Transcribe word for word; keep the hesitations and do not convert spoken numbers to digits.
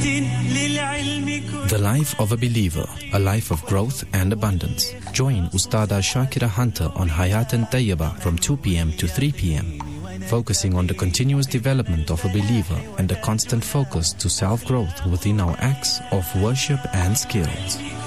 The life of a believer, a life of growth and abundance. Join Ustada Shakira Hunter on Hayat and Tayyaba from two p.m. to three p.m. focusing on the continuous development of a believer and a constant focus to self-growth within our acts of worship and skills.